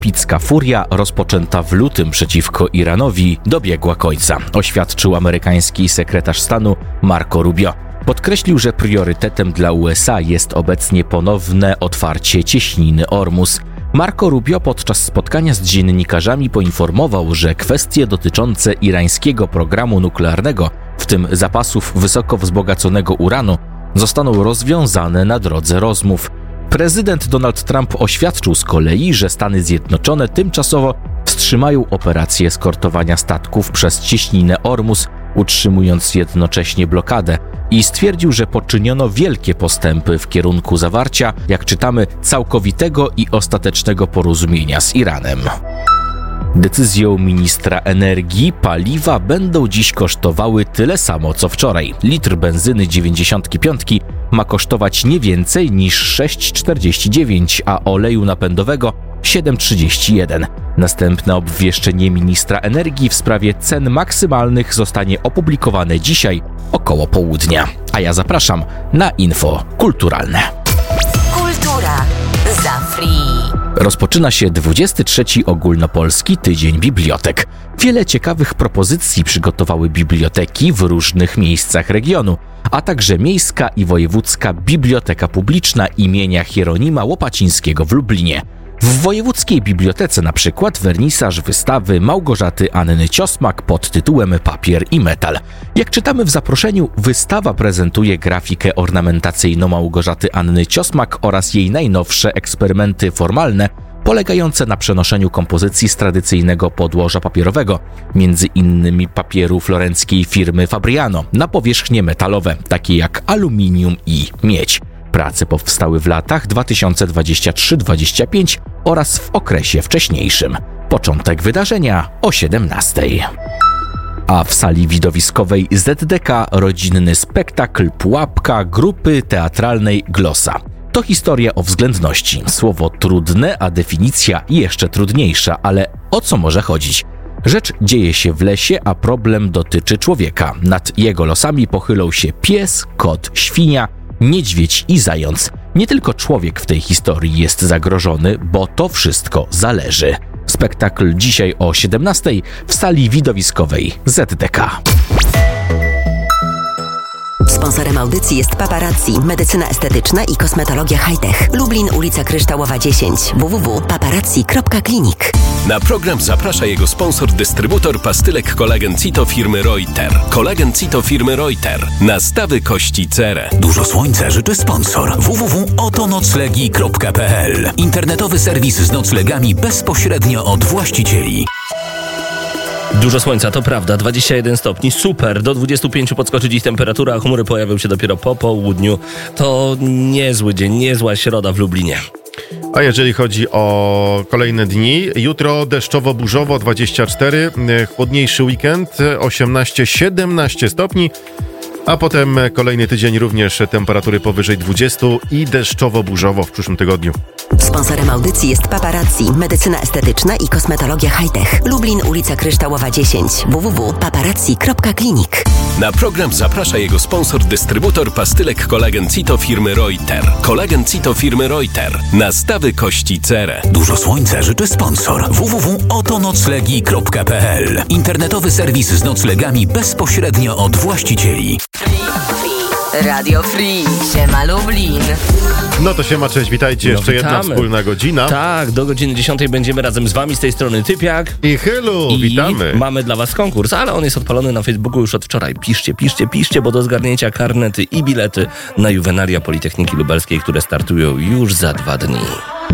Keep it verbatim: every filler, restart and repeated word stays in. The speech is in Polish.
Epicka furia rozpoczęta w lutym przeciwko Iranowi dobiegła końca, oświadczył amerykański sekretarz stanu Marco Rubio. Podkreślił, że priorytetem dla U S A jest obecnie ponowne otwarcie cieśniny Ormus. Marco Rubio podczas spotkania z dziennikarzami poinformował, że kwestie dotyczące irańskiego programu nuklearnego, w tym zapasów wysoko wzbogaconego uranu, zostaną rozwiązane na drodze rozmów. Prezydent Donald Trump oświadczył z kolei, że Stany Zjednoczone tymczasowo wstrzymają operację eskortowania statków przez cieśninę Ormus, utrzymując jednocześnie blokadę, i stwierdził, że poczyniono wielkie postępy w kierunku zawarcia, jak czytamy, całkowitego i ostatecznego porozumienia z Iranem. Decyzją ministra energii paliwa będą dziś kosztowały tyle samo co wczoraj. Litr benzyny dziewięćdziesiątki piątki ma kosztować nie więcej niż sześć czterdzieści dziewięć, a oleju napędowego siedem trzydzieści jeden. Następne obwieszczenie ministra energii w sprawie cen maksymalnych zostanie opublikowane dzisiaj około południa. A ja zapraszam na info kulturalne. Kultura za free. Rozpoczyna się dwudziesty trzeci Ogólnopolski Tydzień Bibliotek. Wiele ciekawych propozycji przygotowały biblioteki w różnych miejscach regionu, a także Miejska i Wojewódzka Biblioteka Publiczna imienia Hieronima Łopacińskiego w Lublinie. W Wojewódzkiej Bibliotece na przykład wernisaż wystawy Małgorzaty Anny Ciosmak pod tytułem Papier i metal. Jak czytamy w zaproszeniu, wystawa prezentuje grafikę ornamentacyjną Małgorzaty Anny Ciosmak oraz jej najnowsze eksperymenty formalne, polegające na przenoszeniu kompozycji z tradycyjnego podłoża papierowego, między innymi papieru florenckiej firmy Fabriano, na powierzchnie metalowe, takie jak aluminium i miedź. Prace powstały w latach dwa tysiące dwudziestym trzecim do dwudziestego piątego oraz w okresie wcześniejszym. Początek wydarzenia o siedemnastej. A w sali widowiskowej Z D K rodzinny spektakl Pułapka grupy teatralnej Glosa. To historia o względności. Słowo trudne, a definicja jeszcze trudniejsza, ale o co może chodzić? Rzecz dzieje się w lesie, a problem dotyczy człowieka. Nad jego losami pochylą się pies, kot, świnia, niedźwiedź i zając. Nie tylko człowiek w tej historii jest zagrożony, bo to wszystko zależy. Spektakl dzisiaj o siedemnastej w sali widowiskowej Z D K. Sponsorem audycji jest Paparazzi, medycyna estetyczna i kosmetologia high-tech. Lublin, ulica Kryształowa dziesięć. w w w kropka paparazzi kropka klinik. Na program zaprasza jego sponsor, dystrybutor pastylek Kolagen Cito firmy Reuter. Kolagen Cito firmy Reuter. Nastawy kości cerę. Dużo słońca życzy sponsor. w w w kropka oto noclegi kropka p l. Internetowy serwis z noclegami bezpośrednio od właścicieli. Dużo słońca, to prawda, dwadzieścia jeden stopni, super, do dwudziestu pięciu podskoczy dziś temperatura, a chmury pojawią się dopiero po południu. To niezły dzień, niezła środa w Lublinie. A jeżeli chodzi o kolejne dni, jutro deszczowo-burzowo dwadzieścia cztery, chłodniejszy weekend osiemnaście siedemnaście stopni, a potem kolejny tydzień również temperatury powyżej dwudziestu i deszczowo-burzowo w przyszłym tygodniu. Sponsorem audycji jest Paparazzi, medycyna estetyczna i kosmetologia high-tech. Lublin, ulica Kryształowa dziesięć. w w w kropka paparazzi kropka klinik. Na program zaprasza jego sponsor, dystrybutor pastylek Kolagen Cito firmy Reuter. Kolagen Cito firmy Reuter. Nastawy kości cerę. Dużo słońca życzy sponsor. w w w kropka oto noclegi kropka p l. Internetowy serwis z noclegami bezpośrednio od właścicieli. Radio Free, siema Lublin. No to siema, cześć, witajcie. No, Jeszcze jedna witamy. wspólna godzina. Tak, do godziny dziesiątej będziemy razem z wami, z tej strony Typiak. I Hylu, I witamy. mamy dla was konkurs, ale on jest odpalony na Facebooku już od wczoraj. Piszcie, piszcie, piszcie, bo do zgarnięcia karnety i bilety na Juwenalia Politechniki Lubelskiej, które startują już za dwa dni.